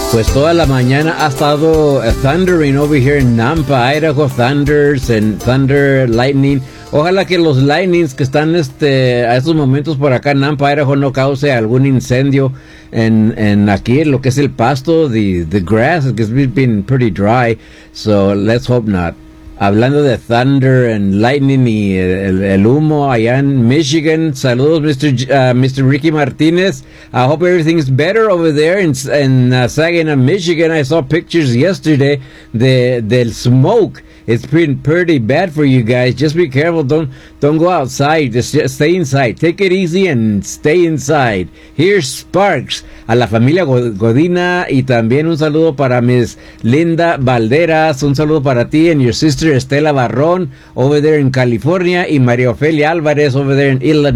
Pues toda la mañana ha estado thundering over here in Nampa, Idaho, thunders and thunder, lightning. Ojalá que los lightnings que están a estos momentos por acá en Nampa, Idaho, no cause algún incendio en aquí, en lo que es el pasto, the grass, because it's been pretty dry, so let's hope not. Hablando de thunder and lightning y el humo allá en Michigan, saludos Mr. Ricky Martinez. I hope everything's better over there in Saginaw, Michigan. I saw pictures yesterday del smoke. It's been pretty bad for you guys. Just be careful. Don't go outside. Just stay inside. Take it easy and stay inside. Here's Sparks. A la familia Godina y también un saludo para Miss Linda Valderas. Un saludo para ti and your sister Estela Barrón over there in California y María Ofelia Álvarez over there in Illinois.